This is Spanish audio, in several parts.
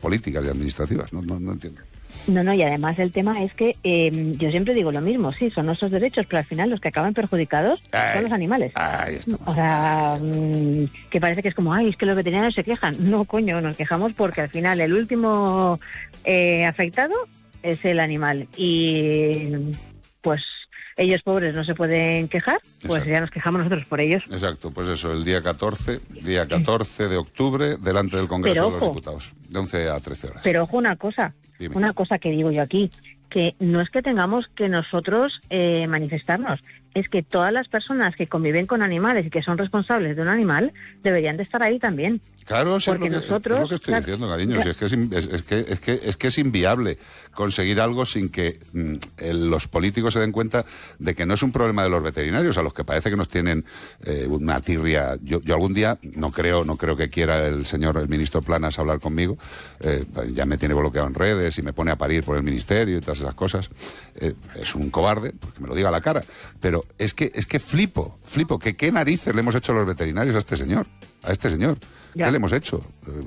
políticas y administrativas. No entiendo. No, y además el tema es que yo siempre digo lo mismo, sí, son nuestros derechos, pero al final los que acaban perjudicados son los animales. Ahí estamos. O sea, que parece que es como, es que los veterinarios se quejan. No, coño, nos quejamos porque al final el último afectado es el animal. Y pues ellos pobres no se pueden quejar, pues exacto, ya nos quejamos nosotros por ellos. Exacto, pues eso, el día 14 de octubre, delante del Congreso de los Diputados, de 11 a 13 horas. Pero ojo, una cosa que digo yo aquí, que no es que tengamos que nosotros manifestarnos, es que todas las personas que conviven con animales y que son responsables de un animal deberían de estar ahí también. Claro, porque nosotros, es lo que estoy diciendo, cariño. Si es que es inviable conseguir algo sin que los políticos se den cuenta de que no es un problema de los veterinarios, a los que parece que nos tienen una tirria. Yo algún día, no creo que quiera el ministro Planas hablar conmigo, ya me tiene bloqueado en redes y me pone a parir por el ministerio y todas esas cosas. Es un cobarde, porque me lo diga a la cara, pero es que flipo, que qué narices le hemos hecho a los veterinarios a este señor. Ya. ¿Qué le hemos hecho?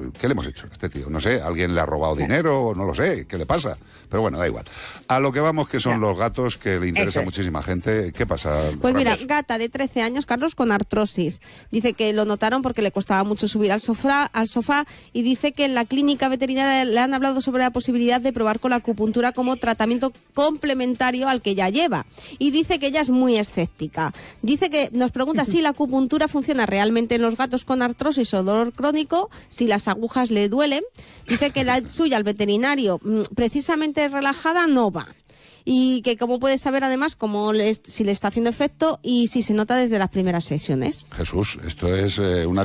A este tío? No sé, ¿alguien le ha robado dinero? No lo sé, ¿qué le pasa? Pero bueno, da igual. A lo que vamos, que son los gatos, que le interesa a muchísima gente. ¿Qué pasa? Pues mira, gata de 13 años, Carlos, con artrosis. Dice que lo notaron porque le costaba mucho subir al sofá y dice que en la clínica veterinaria le han hablado sobre la posibilidad de probar con la acupuntura como tratamiento complementario al que ya lleva. Y dice que ella es muy escéptica. Dice que nos pregunta si la acupuntura funciona realmente en los gatos con artrosis o dolor crónico, si las agujas le duelen. Dice que la suya, al veterinario, precisamente relajada, no va. Y que cómo puede saber además si le está haciendo efecto y si se nota desde las primeras sesiones. Jesús, esto es una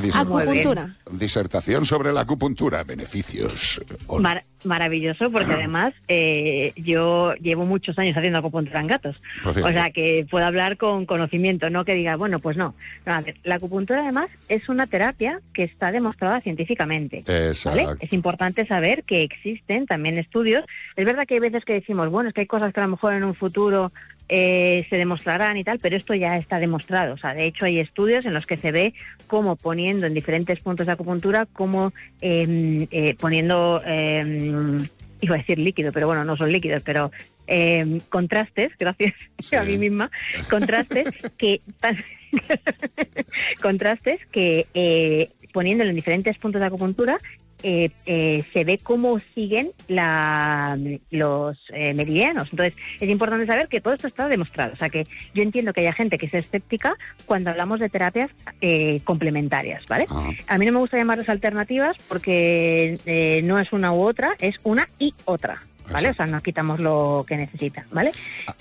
disertación sobre la acupuntura. Beneficios. Maravilloso, porque además yo llevo muchos años haciendo acupuntura en gatos. Pues o sea que puedo hablar con conocimiento, no que diga, bueno, pues no. A ver, la acupuntura además es una terapia que está demostrada científicamente. Exacto. ¿Vale? Es importante saber que existen también estudios. Es verdad que hay veces que decimos, bueno, es que hay cosas que a lo mejor en un futuro se demostrarán y tal, pero esto ya está demostrado. O sea, de hecho hay estudios en los que se ve cómo poniendo en diferentes puntos de acupuntura, cómo poniendo, iba a decir líquido, pero bueno, no son líquidos, pero contrastes, gracias a mí misma, contrastes que poniéndolo en diferentes puntos de acupuntura se ve cómo siguen los meridianos. Entonces es importante saber que todo esto está demostrado. O sea que yo entiendo que haya gente que es escéptica cuando hablamos de terapias complementarias, ¿vale? A mí no me gusta llamarlas alternativas porque no es una u otra, es una y otra, ¿vale? Exacto. O sea, no quitamos lo que necesita, ¿vale?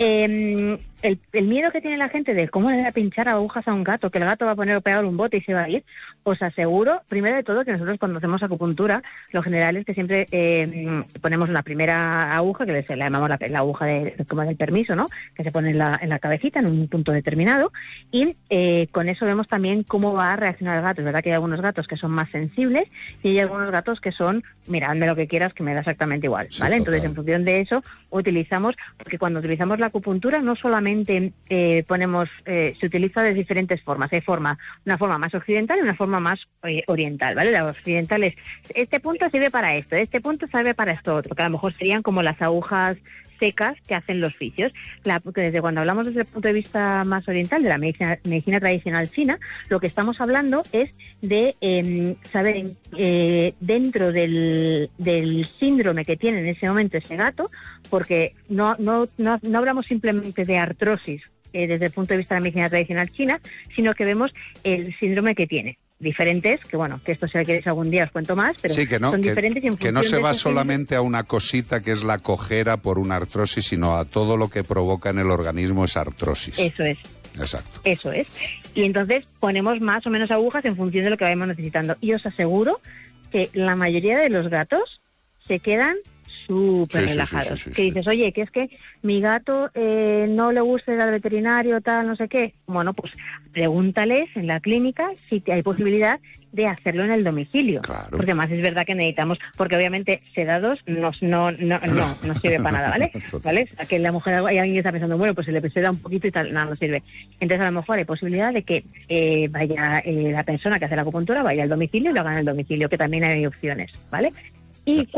El miedo que tiene la gente de cómo le voy a pinchar agujas a un gato, que el gato va a poner o pegar un bote y se va a ir, os aseguro, primero de todo, que nosotros cuando hacemos acupuntura, lo general es que siempre ponemos la primera aguja, que le llamamos la aguja como del permiso, ¿no? Que se pone en la cabecita, en un punto determinado, y con eso vemos también cómo va a reaccionar el gato. Es verdad que hay algunos gatos que son más sensibles y hay algunos gatos que son, mira, hazme lo que quieras, que me da exactamente igual, ¿vale? Sí, entonces, en función de eso, utilizamos, porque cuando utilizamos la acupuntura no solamente se utiliza de diferentes formas. Hay una forma más occidental y una forma más oriental, ¿vale? La occidental es, este punto sirve para esto, este punto sirve para esto otro, que a lo mejor serían como las agujas secas que hacen los fisios. Desde cuando hablamos desde el punto de vista más oriental, de la medicina tradicional china, lo que estamos hablando es de saber dentro del síndrome que tiene en ese momento ese gato, porque no hablamos simplemente de artrosis desde el punto de vista de la medicina tradicional china, sino que vemos el síndrome que tiene. Diferentes, que bueno, que esto si queréis algún día os cuento más, pero sí, son diferentes. Que no se va solamente a una cosita que es la cojera por una artrosis, sino a todo lo que provoca en el organismo esa artrosis. Eso es. Exacto. Eso es. Y entonces ponemos más o menos agujas en función de lo que vayamos necesitando. Y os aseguro que la mayoría de los gatos se quedan súper relajados. Que dices, oye, que es que mi gato no le gusta ir al veterinario, tal, no sé qué. Bueno, pues pregúntales en la clínica si hay posibilidad de hacerlo en el domicilio. Claro. Porque además es verdad que necesitamos, porque obviamente sedados no sirve para nada, ¿vale? ¿Vale? O sea, que la mujer, hay alguien que está pensando, bueno, pues se le seda un poquito y tal, no sirve. Entonces a lo mejor hay posibilidad de que vaya la persona que hace la acupuntura, vaya al domicilio y lo haga en el domicilio, que también hay opciones, ¿vale? Y